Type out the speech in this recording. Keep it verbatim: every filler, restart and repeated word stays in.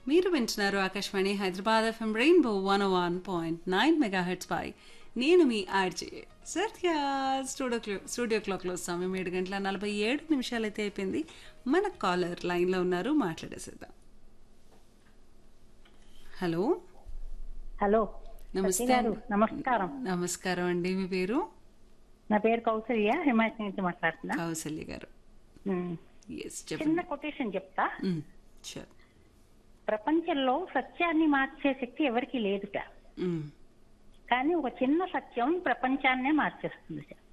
మీరు వింటున్నారు Akashvani Hyderabad FM rainbow one one point nine mega heads పై నేను మీ ఆర్జే సత్య. స్టూడియో క్లో స్టూడియో క్లాక్లో సమయం ఏడు గంటల నలభై ఏడు నిమిషాలు అయితే అయిపోయింది. మన కాలర్ లైన్లో ఉన్నారు, మాట్లాడేసేద్దాం. హలో హలో నమస్తే సత్య గారు, అండి. నమస్కారం. నమస్కారం అండి. మీ పేరు? నా పేరు కౌసల్య, హిమాయత్ నుంచి మాట్లాడుతున్నా. కౌసల్య గారు. ఉమ్. ఎస్, చిన్న చెప్పండి. కొటేషన్ చెప్తా. మ్, sure. ప్రపంచంలో సత్యాన్ని మార్చే శక్తి ఎవరికీ లేదుట, మ్, కానీ ఒక చిన్న సత్యం ప్రపంచాన్నే మార్చేస్తుంది.